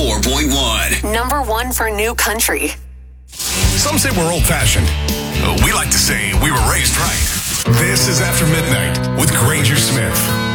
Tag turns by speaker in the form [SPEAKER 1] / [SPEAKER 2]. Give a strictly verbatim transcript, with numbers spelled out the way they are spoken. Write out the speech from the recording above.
[SPEAKER 1] four point one.
[SPEAKER 2] Number one for new country.
[SPEAKER 3] Some say we're old-fashioned. We like to say we were raised right. This is After Midnight with Granger Smith.